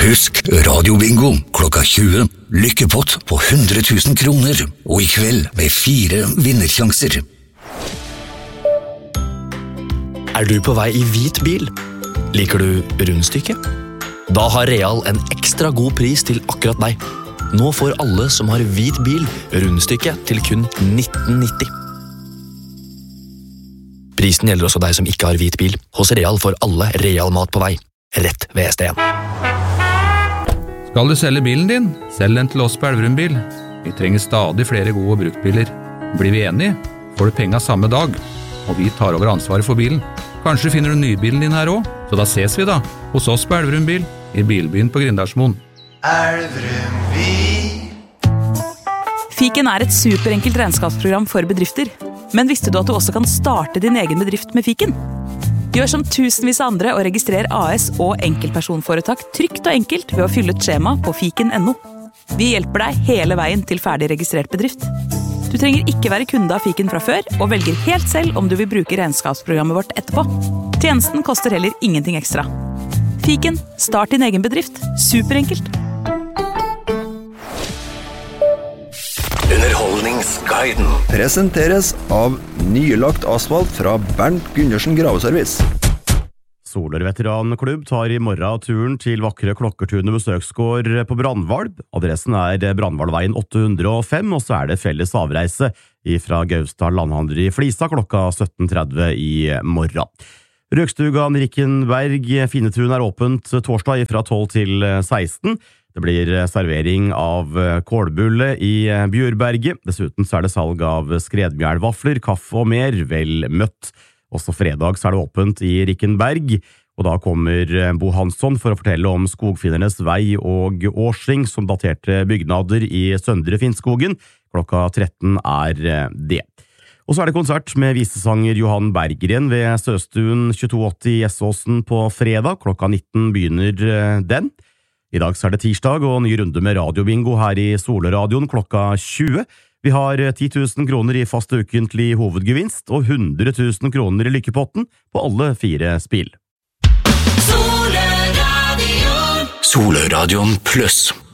Husk radiobingo klokka 20. Lykkepott på 100 000 kroner. Og i kveld med 4 vinnersjanser. Du på vei i hvit bil? Liker du rundstykke? Da har Real en ekstra god pris til akkurat deg. Nå får alle som har hvit bil rundstykke til kun 19,90. Prisen gjelder også deg som ikke har hvit bil. Hos Real får alle Real mat på vei. Rett ved ST1. Skal du selge bilen din? Selg den til oss på Elverum Bil. Vi trenger stadig flere gode bruktbiler. Blir vi enige, får du penga samme dag, og vi tar over ansvaret for bilen. Kanskje finner du nybilen din her også, så da ses vi da, hos oss på Elverum Bil, i Bilbyen på Grindalsmoen. Elverum Bil. Fiken et superenkelt regnskapsprogram for bedrifter. Men visste du at du også kan starte din egen bedrift med Fiken? Gjør som tusenvis av andre og registrer AS og enkeltpersonforetak trygt og enkelt ved å fylle et skjema på fiken.no. Vi hjelper deg hele veien til ferdig registrert bedrift. Du trenger ikke være kunde av Fiken fra før, og velger helt selv om du vil bruke regnskapsprogrammet vårt etterpå. Tjenesten koster heller ingenting ekstra. Fiken, start din egen bedrift. Superenkelt. Underholdningsguiden presenteres av nylagt asfalt fra Bernt Gundersen Graveservice. Solør-veteranklubb tar i morgen turen til vakre Klokkertunet besøksgård på Brandvalb. Adressen Brandvalveien 805, og så det felles avreise fra Gaustad Landhandler i Flisa klokka 17:30 i morgen. Røkstugan Rikkenberg Finetun åpent torsdag fra 12 til 16. Det blir servering av kålbulle i Bjørberget. Dessuten så det salg av skredmjælvafler, kaffe og mer, vel møtt. Også fredag så det åpent i Rikkenberg, og da kommer Bo Hansson for å fortelle om Skogfinnernes vei og årsring som daterte bygnader i Søndre Finnskogen. Klokka 13 det. Og så det konsert med visesanger Johan Berggren ved Søstuen 2280 i Essåsen på fredag. Klokka 19 begynner den. I dag så det tirsdag, og ny runde med radiobingo her i Solradioen klokka 20. Vi har 10 000 kroner i fast ukentlig hovedgevinst, og 100 000 kroner i lykkepotten på alle 4 spill. Solradioen Plus.